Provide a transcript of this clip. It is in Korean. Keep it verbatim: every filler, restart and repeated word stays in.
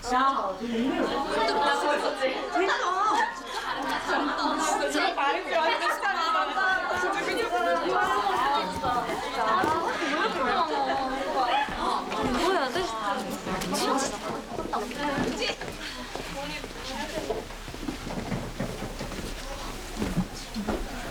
야, 진짜 다른 게 완전 스타일이다. 진짜 그냥. 뭐야, 내 진짜.